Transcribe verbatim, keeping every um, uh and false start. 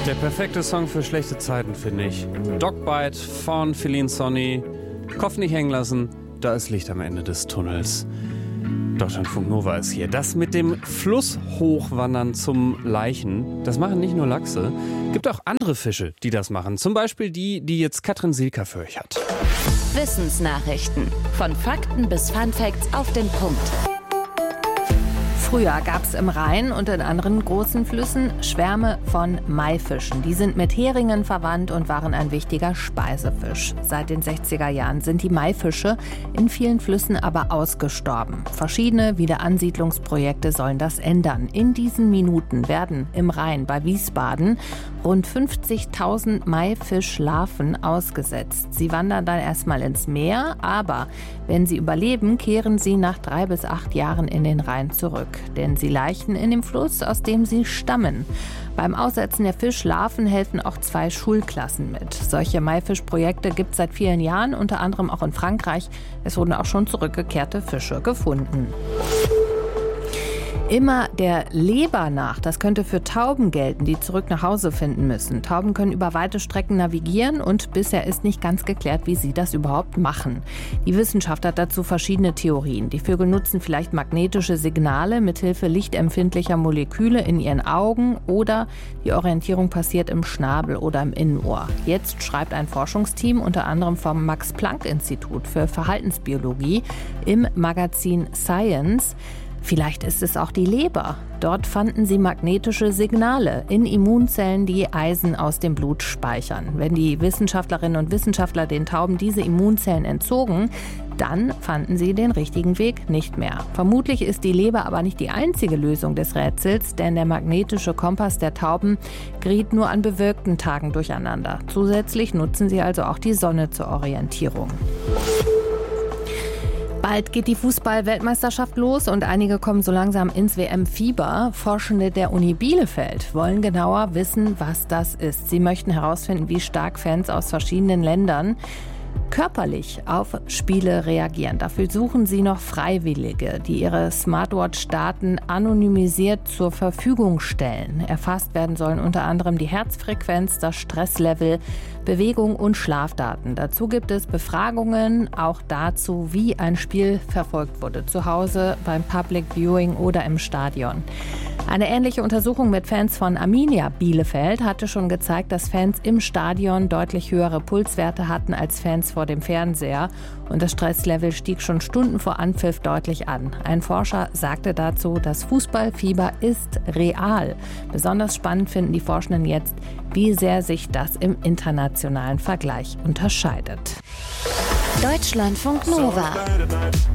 Der perfekte Song für schlechte Zeiten, finde ich. Dogbite von Feline Sonny. Kopf nicht hängen lassen, da ist Licht am Ende des Tunnels. Deutschlandfunk Nova ist hier. Das mit dem Fluss hochwandern zum Leichen, das machen nicht nur Lachse. Gibt auch andere Fische, die das machen. Zum Beispiel die, die jetzt Katrin Silka für euch hat. Wissensnachrichten. Von Fakten bis Funfacts auf den Punkt. Früher gab es im Rhein und in anderen großen Flüssen Schwärme von Maifischen. Die sind mit Heringen verwandt und waren ein wichtiger Speisefisch. Seit den sechziger Jahren sind die Maifische in vielen Flüssen aber ausgestorben. Verschiedene Wiederansiedlungsprojekte sollen das ändern. In diesen Minuten werden im Rhein bei Wiesbaden rund fünfzigtausend Maifischlarven ausgesetzt. Sie wandern dann erstmal ins Meer, aber wenn sie überleben, kehren sie nach drei bis acht Jahren in den Rhein zurück. Denn sie laichen in dem Fluss, aus dem sie stammen. Beim Aussetzen der Fischlarven helfen auch zwei Schulklassen mit. Solche Maifischprojekte gibt es seit vielen Jahren, unter anderem auch in Frankreich. Es wurden auch schon zurückgekehrte Fische gefunden. Immer der Leber nach, das könnte für Tauben gelten, die zurück nach Hause finden müssen. Tauben können über weite Strecken navigieren und bisher ist nicht ganz geklärt, wie sie das überhaupt machen. Die Wissenschaft hat dazu verschiedene Theorien. Die Vögel nutzen vielleicht magnetische Signale mithilfe lichtempfindlicher Moleküle in ihren Augen oder die Orientierung passiert im Schnabel oder im Innenohr. Jetzt schreibt ein Forschungsteam unter anderem vom Max-Planck-Institut für Verhaltensbiologie im Magazin Science: Vielleicht ist es auch die Leber. Dort fanden sie magnetische Signale in Immunzellen, die Eisen aus dem Blut speichern. Wenn die Wissenschaftlerinnen und Wissenschaftler den Tauben diese Immunzellen entzogen, dann fanden sie den richtigen Weg nicht mehr. Vermutlich ist die Leber aber nicht die einzige Lösung des Rätsels, denn der magnetische Kompass der Tauben geriet nur an bewölkten Tagen durcheinander. Zusätzlich nutzen sie also auch die Sonne zur Orientierung. Bald geht die Fußball-Weltmeisterschaft los und einige kommen so langsam ins W M-Fieber. Forschende der Uni Bielefeld wollen genauer wissen, was das ist. Sie möchten herausfinden, wie stark Fans aus verschiedenen Ländern körperlich auf Spiele reagieren. Dafür suchen sie noch Freiwillige, die ihre Smartwatch-Daten anonymisiert zur Verfügung stellen. Erfasst werden sollen unter anderem die Herzfrequenz, das Stresslevel, Bewegung und Schlafdaten. Dazu gibt es Befragungen, auch dazu, wie ein Spiel verfolgt wurde, zu Hause, beim Public Viewing oder im Stadion. Eine ähnliche Untersuchung mit Fans von Arminia Bielefeld hatte schon gezeigt, dass Fans im Stadion deutlich höhere Pulswerte hatten als Fans vor dem Fernseher. Und das Stresslevel stieg schon Stunden vor Anpfiff deutlich an. Ein Forscher sagte dazu, das Fußballfieber ist real. Besonders spannend finden die Forschenden jetzt, wie sehr sich das im internationalen Vergleich unterscheidet. Deutschlandfunk Nova.